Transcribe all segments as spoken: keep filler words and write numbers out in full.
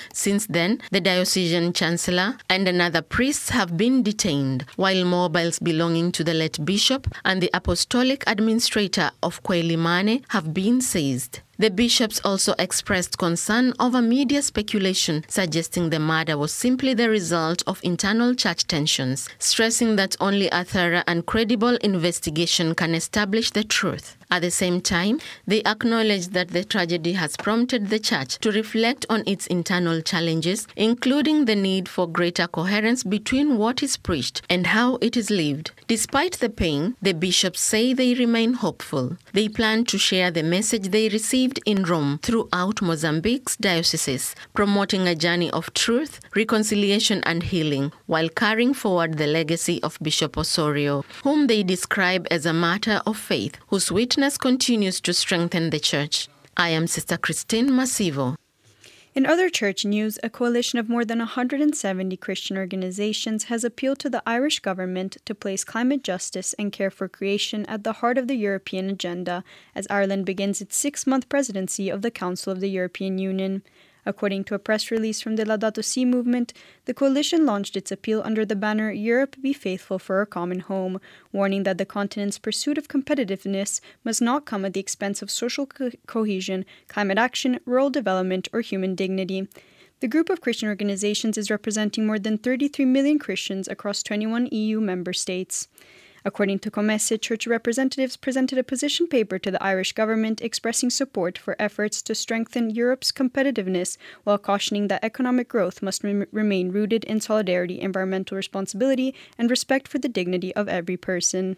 Since then, the diocesan chancellor and another priest have been detained, while mobiles belonging to the late bishop and the apostolic administrator of Quelimane have been seized. The bishops also expressed concern over media speculation suggesting the murder was simply the result of internal church tensions, stressing that only a thorough and credible investigation can establish the truth. At the same time, they acknowledged that the tragedy has prompted the church to reflect on its internal challenges, including the need for greater coherence between what is preached and how it is lived. Despite the pain, the bishops say they remain hopeful. They plan to share the message they received in Rome throughout Mozambique's dioceses, promoting a journey of truth, reconciliation and healing, while carrying forward the legacy of Bishop Osorio, whom they describe as a martyr of faith, whose witness continues to strengthen the Church. I am Sister Christine Masivo. In other church news, a coalition of more than one hundred seventy Christian organizations has appealed to the Irish government to place climate justice and care for creation at the heart of the European agenda as Ireland begins its six-month presidency of the Council of the European Union. According to a press release from the Laudato Si movement, the coalition launched its appeal under the banner Europe Be Faithful for Our Common Home, warning that the continent's pursuit of competitiveness must not come at the expense of social co- cohesion, climate action, rural development, or human dignity. The group of Christian organizations is representing more than thirty-three million Christians across twenty-one E U member states. According to Comesse, church representatives presented a position paper to the Irish government expressing support for efforts to strengthen Europe's competitiveness while cautioning that economic growth must re- remain rooted in solidarity, environmental responsibility, and respect for the dignity of every person.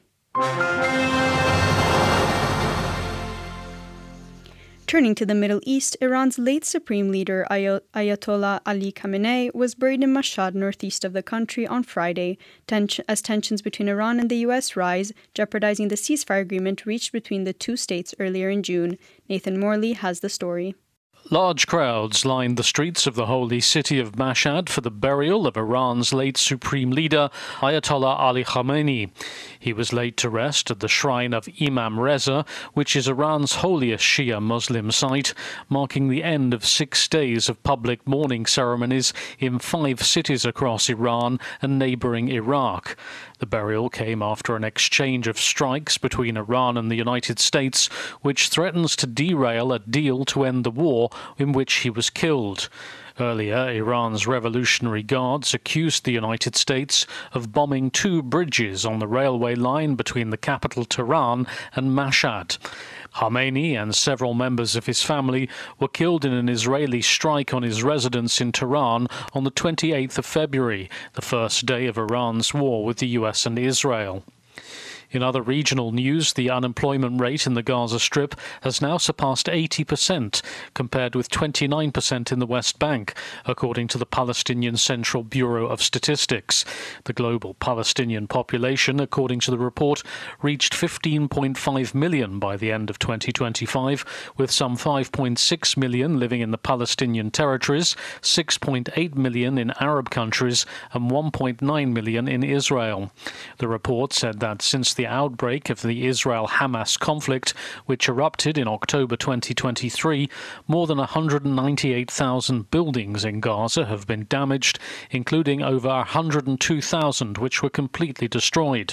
Turning to the Middle East, Iran's late supreme leader Ay- Ayatollah Ali Khamenei was buried in Mashhad, northeast of the country, on Friday, ten- as tensions between Iran and the U S rise, jeopardizing the ceasefire agreement reached between the two states earlier in June. Nathan Morley has the story. Large crowds lined the streets of the holy city of Mashhad for the burial of Iran's late supreme leader, Ayatollah Ali Khamenei. He was laid to rest at the shrine of Imam Reza, which is Iran's holiest Shia Muslim site, marking the end of six days of public mourning ceremonies in five cities across Iran and neighbouring Iraq. The burial came after an exchange of strikes between Iran and the United States, which threatens to derail a deal to end the war in which he was killed. Earlier, Iran's Revolutionary Guards accused the United States of bombing two bridges on the railway line between the capital Tehran and Mashhad. Khamenei and several members of his family were killed in an Israeli strike on his residence in Tehran on the twenty-eighth of February, the first day of Iran's war with the U S and Israel. In other regional news, the unemployment rate in the Gaza Strip has now surpassed eighty percent, compared with twenty-nine percent in the West Bank, according to the Palestinian Central Bureau of Statistics. The global Palestinian population, according to the report, reached fifteen point five million by the end of twenty twenty-five, with some five point six million living in the Palestinian territories, six point eight million in Arab countries, and one point nine million in Israel. The report said that since the the outbreak of the Israel-Hamas conflict, which erupted in October twenty twenty-three, more than one hundred ninety-eight thousand buildings in Gaza have been damaged, including over one hundred two thousand which were completely destroyed.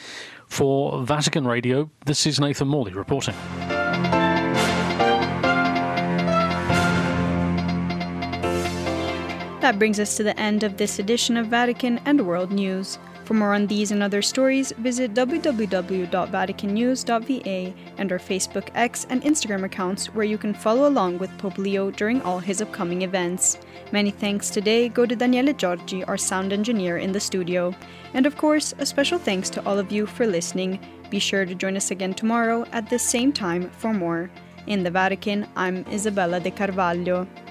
For Vatican Radio, this is Nathan Morley reporting. That brings us to the end of this edition of Vatican and World News. For more on these and other stories, visit w w w dot vatican news dot v a and our Facebook, X, and Instagram accounts, where you can follow along with Pope Leo during all his upcoming events. Many thanks today go to Daniele Giorgi, our sound engineer in the studio. And of course, a special thanks to all of you for listening. Be sure to join us again tomorrow at the same time for more. In the Vatican, I'm Isabella De Carvalho.